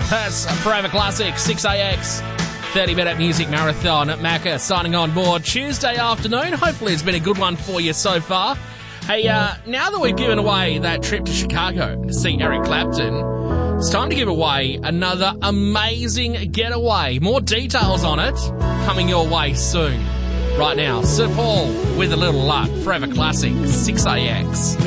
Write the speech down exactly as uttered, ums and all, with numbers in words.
That's Forever Classic, six A X. thirty minute music marathon at Macca signing on board Tuesday afternoon. Hopefully it's been a good one for you so far. Hey, uh, now that we've given away that trip to Chicago to see Eric Clapton, it's time to give away another amazing getaway. More details on it coming your way soon. Right now, Sir Paul with a little luck. Forever Classic, six A X.